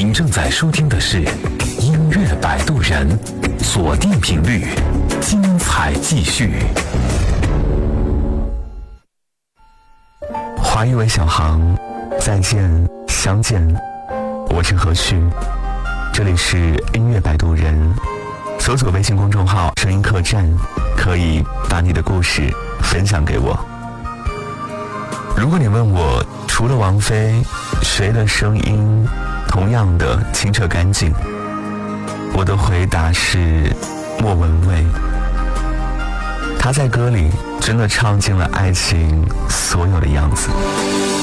您正在收听的是音乐摆渡人，锁定频率，精彩继续。华语为小航，再见相见，我是何旭，这里是音乐摆渡人，搜索微信公众号声音客栈，可以把你的故事分享给我。如果你问我除了王菲，谁的声音同样的清澈干净，我的回答是莫文蔚。她在歌里真的唱尽了爱情所有的样子。